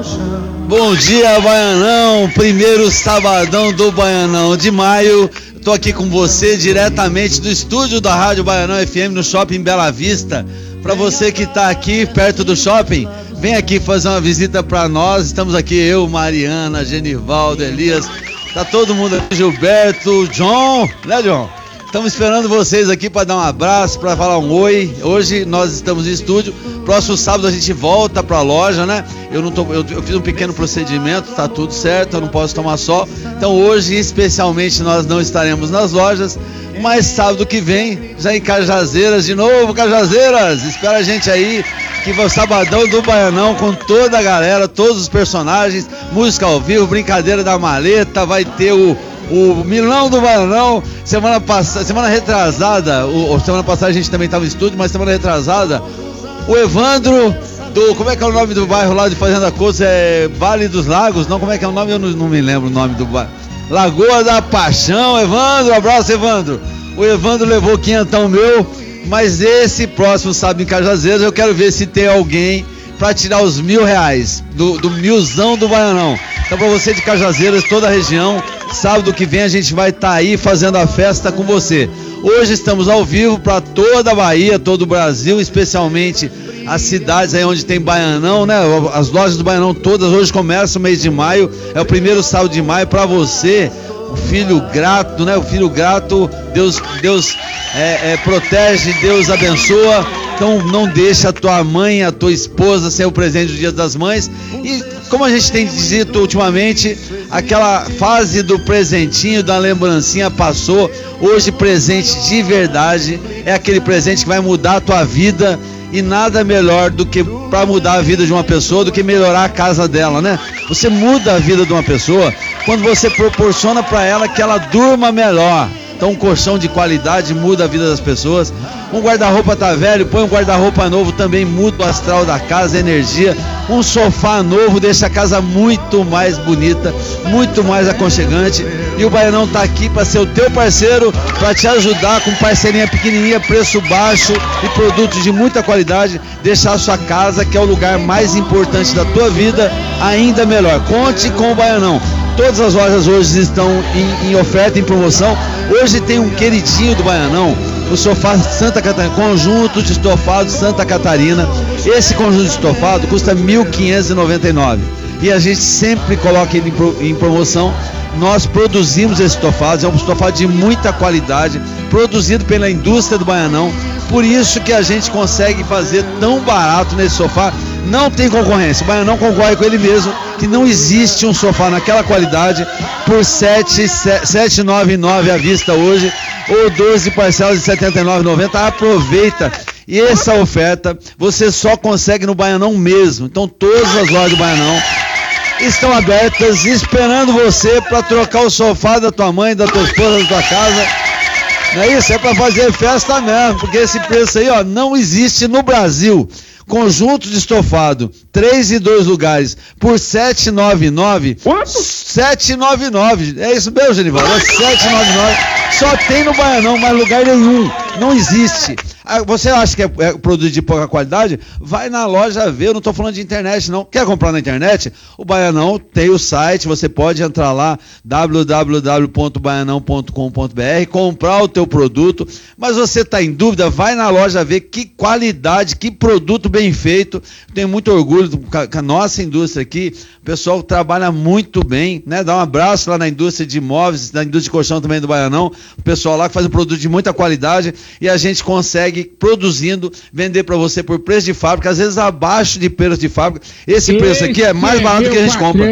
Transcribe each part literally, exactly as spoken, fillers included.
Bom dia, Baianão, primeiro sabadão do Baianão de maio. Tô aqui com você diretamente do estúdio da Rádio Baianão F M no Shopping Bela Vista. Para você que tá aqui perto do shopping, vem aqui fazer uma visita para nós. Estamos aqui eu, Mariana, Genivaldo, Elias, tá todo mundo aqui, Gilberto, John, né, John? Estamos esperando vocês aqui para dar um abraço, para falar um oi. Hoje nós estamos em estúdio. Próximo sábado a gente volta para a loja, né? Eu não tô, eu, eu fiz um pequeno procedimento, tá tudo certo, eu não posso tomar sol. Então hoje, especialmente, nós não estaremos nas lojas. Mas sábado que vem, já em Cajazeiras de novo, Cajazeiras. Espera a gente aí, que vai o sabadão do Baianão com toda a galera, todos os personagens, música ao vivo, brincadeira da maleta, vai ter o O Milão do Baianão. Semana passada, semana retrasada, o, semana passada a gente também estava em estúdio, mas semana retrasada, o Evandro do, como é que é o nome do bairro lá de Fazenda Couto? É Vale dos Lagos? Não, como é que é o nome? Eu não, não me lembro o nome do bairro. Lagoa da Paixão, Evandro, abraço, Evandro. O Evandro levou quinhentão meu, mas esse próximo sábado em Cajazeiras eu quero ver se tem alguém para tirar os mil reais do, do milzão do Baianão. Então, para você de Cajazeiras, toda a região, sábado que vem a gente vai estar tá aí fazendo a festa com você. Hoje estamos ao vivo para toda a Bahia, todo o Brasil, especialmente as cidades aí onde tem Baianão, né? As lojas do Baianão todas, hoje começa o mês de maio, é o primeiro sábado de maio. Para você, o filho grato, né? O filho grato, Deus, Deus é, é, protege, Deus abençoa. Então não deixa a tua mãe, a tua esposa ser o presente do Dia das Mães. E como a gente tem dito ultimamente, aquela fase do presentinho, da lembrancinha passou. Hoje presente de verdade é aquele presente que vai mudar a tua vida. E nada melhor do que para mudar a vida de uma pessoa do que melhorar a casa dela, né? Você muda a vida de uma pessoa quando você proporciona para ela que ela durma melhor. Então um colchão de qualidade muda a vida das pessoas. Um guarda-roupa tá velho, põe um guarda-roupa novo, também muda o astral da casa, a energia. Um sofá novo deixa a casa muito mais bonita, muito mais aconchegante. E o Baianão tá aqui para ser o teu parceiro, para te ajudar com parceirinha pequenininha, preço baixo e produtos de muita qualidade. Deixar a sua casa, que é o lugar mais importante da tua vida, ainda melhor. Conte com o Baianão. Todas as lojas hoje estão em, em oferta, em promoção. Hoje tem um queridinho do Baianão, o sofá Santa Catarina, conjunto de estofado Santa Catarina. Esse conjunto de estofado custa mil quinhentos e noventa e nove reais e a gente sempre coloca ele em, em promoção. Nós produzimos esse estofado, é um estofado de muita qualidade, produzido pela indústria do Baianão. Por isso que a gente consegue fazer tão barato nesse sofá. Não tem concorrência, o Baianão concorre com ele mesmo, que não existe um sofá naquela qualidade por sete mil e noventa e nove reais à vista hoje, ou doze parcelas de setenta e nove reais e noventa centavos. Aproveita. E essa oferta você só consegue no Baianão mesmo. Então todas as lojas do Baianão estão abertas, esperando você para trocar o sofá da tua mãe, da tua esposa, da tua casa. Não é isso? É para fazer festa mesmo, porque esse preço aí, ó, não existe no Brasil. Conjunto de estofado, três e dois lugares, por setecentos e noventa e nove reais. Quanto? setecentos e noventa e nove reais. É isso mesmo, Genivaldo? É setecentos e noventa e nove reais. Só tem no Baianão, mas lugar nenhum. Não existe. Você acha que é, é produto de pouca qualidade? Vai na loja ver, eu não estou falando de internet não. Quer comprar na internet? O Baianão tem o site, você pode entrar lá, w w w ponto baianão ponto com ponto b r, comprar o teu produto, mas você está em dúvida, vai na loja ver que qualidade, que produto bem feito. Tenho muito orgulho com a nossa indústria aqui, o pessoal trabalha muito bem, né? Dá um abraço lá na indústria de imóveis, na indústria de colchão também do Baianão, o pessoal lá que faz um produto de muita qualidade e a gente consegue produzindo, vender para você por preço de fábrica, às vezes abaixo de preço de fábrica. Esse Esse preço aqui é mais barato é que a gente compra.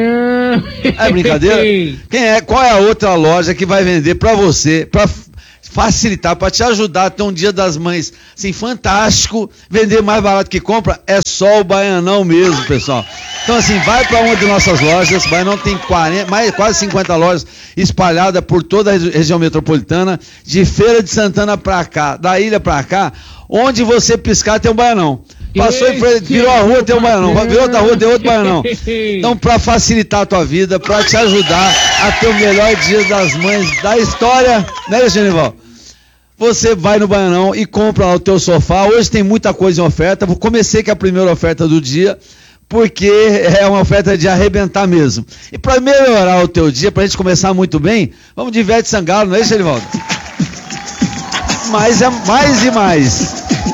É brincadeira? Quem é? Qual é a outra loja que vai vender para você, para facilitar, para te ajudar a ter um Dia das Mães assim, fantástico, vender mais barato que compra? É só o Baianão mesmo, pessoal. Então assim, vai para uma de nossas lojas. O Baianão tem quarenta, mais, quase cinquenta lojas espalhadas por toda a região metropolitana, de Feira de Santana para cá, da ilha para cá, onde você piscar tem um Baianão. Passou em frente, virou a rua, tem um Baianão. Virou outra rua, tem outro Baianão. Então, para facilitar a tua vida, para te ajudar a ter o melhor Dia das Mães da história, né, Genival? Você vai no Baianão e compra lá o teu sofá. Hoje tem muita coisa em oferta. Comecei com a primeira oferta do dia. porque é uma oferta de arrebentar mesmo. E para melhorar o teu dia, pra gente começar muito bem, vamos de Ivete Sangalo, não é isso, Elivaldo? Mas é mais e mais.